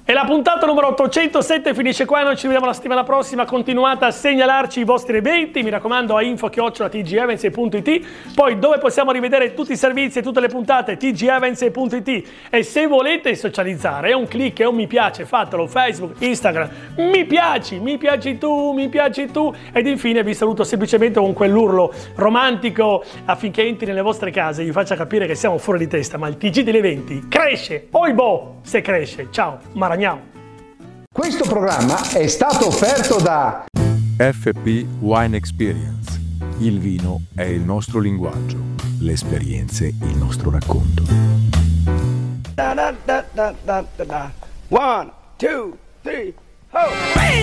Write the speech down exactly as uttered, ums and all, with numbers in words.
E la puntata numero ottocentosette finisce qua, noi ci vediamo la settimana prossima, continuate a segnalarci i vostri eventi, mi raccomando a info chiocciola t g events punto it, poi dove possiamo rivedere tutti i servizi e tutte le puntate, t g events punto it, e se volete socializzare è un click e un mi piace, fatelo, Facebook, Instagram, mi piaci, mi piaci tu, mi piaci tu, ed infine vi saluto semplicemente con quell'urlo romantico affinché entri nelle vostre case e vi faccia capire che siamo fuori di testa, ma il T G degli eventi cresce, oibò, se cresce, ciao, Maragnao. Questo programma è stato offerto da F P Wine Experience. Il vino è il nostro linguaggio, le esperienze il nostro racconto. Da, da, da, da, da, da. One, two, three, ho!